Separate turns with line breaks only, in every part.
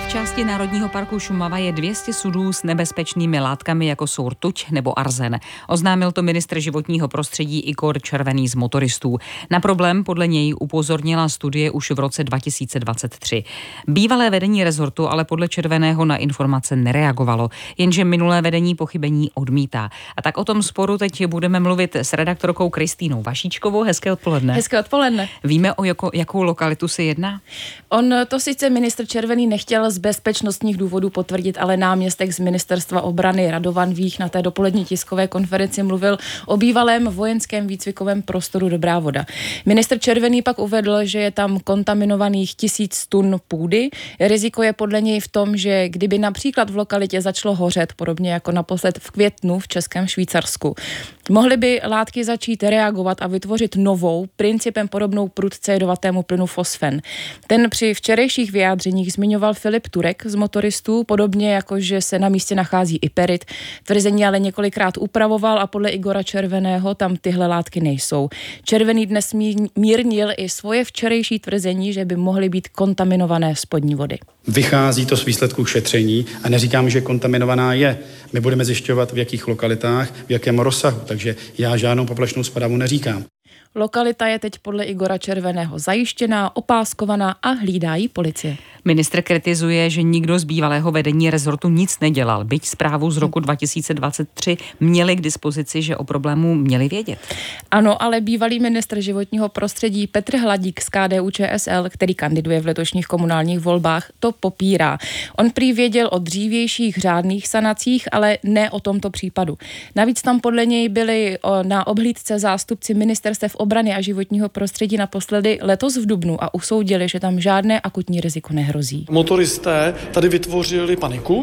části Národního parku Šumava je 200 sudů s nebezpečnými látkami, jako jsou rtuť nebo arzen. Oznámil to ministr životního prostředí Igor Červený z motoristů. Na problém podle něj upozornila studie už v roce 2023. Bývalé vedení rezortu ale podle Červeného na informace nereagovalo, jenže minulé vedení pochybení odmítá. A tak o tom sporu teď budeme mluvit s redaktorkou Kristýnou Vašíčkovou. Hezké odpoledne.
Hezké odpoledne.
Víme, o jakou lokalitu se jedná?
On to sice ministr Červený nechtěl z bezpečnostních důvodů potvrdit, ale náměstek z ministerstva obrany Radovan Vích na té dopolední tiskové konferenci mluvil o bývalém vojenském výcvikovém prostoru Dobrá Voda. Ministr Červený pak uvedl, že je tam kontaminovaných 1000 tun půdy. Riziko je podle něj v tom, že kdyby například v lokalitě začalo hořet, podobně jako naposled v květnu v Českém Švýcarsku, mohly by látky začít reagovat a vytvořit novou, principem podobnou prudce jedovatému plynu fosfen. Ten při včerejších vyjádřeních zmiňoval Filip Turek z motoristů, podobně jako že se na místě nachází i perit. Tvrzení ale několikrát upravoval a podle Igora Červeného tam tyhle látky nejsou. Červený dnes mírnil i svoje včerejší tvrzení, že by mohly být kontaminované spodní vody.
Vychází to z výsledků šetření a neříkám, že kontaminovaná je. My budeme zjišťovat, v jakých lokalitách, v jakém rozsahu, takže já žádnou poplašnou zprávu neříkám.
Lokalita je teď podle Igora Červeného zajištěná, opáskovaná a hlídá ji policie.
Ministr kritizuje, že nikdo z bývalého vedení rezortu nic nedělal, byť zprávu z roku 2023 měli k dispozici, že o problému měli vědět.
Ano, ale bývalý ministr životního prostředí Petr Hladík z KDU-ČSL, který kandiduje v letošních komunálních volbách, to popírá. On prý věděl o dřívějších řádných sanacích, ale ne o tomto případu. Navíc tam podle něj byli na obhlídce zástupci ministerstev obrany a životního prostředí naposledy letos v dubnu a usoudili, že tam žádné akutní riziko nehrozí.
Motoristé tady vytvořili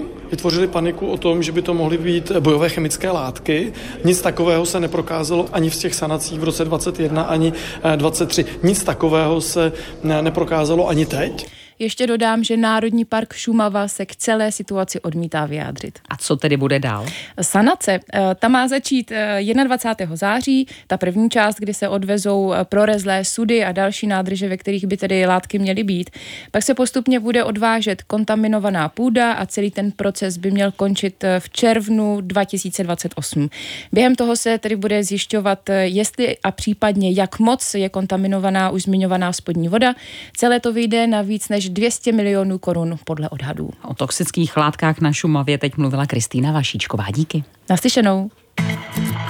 paniku o tom, že by to mohly být bojové chemické látky. Nic takového se neprokázalo ani v těch sanacích v roce 2021, ani 2023. Nic takového se neprokázalo ani teď.
Ještě dodám, že Národní park Šumava se k celé situaci odmítá vyjádřit.
A co tedy bude dál?
Sanace, ta má začít 21. září, ta první část, kdy se odvezou prorezlé sudy a další nádrže, ve kterých by tedy látky měly být. Pak se postupně bude odvážet kontaminovaná půda a celý ten proces by měl končit v červnu 2028. Během toho se tedy bude zjišťovat, jestli a případně jak moc je kontaminovaná už zmiňovaná spodní voda. Celé to vyjde na víc než 200 milionů korun podle odhadů.
O toxických látkách na Šumavě teď mluvila Kristýna Vašíčková. Díky.
Naslyšenou.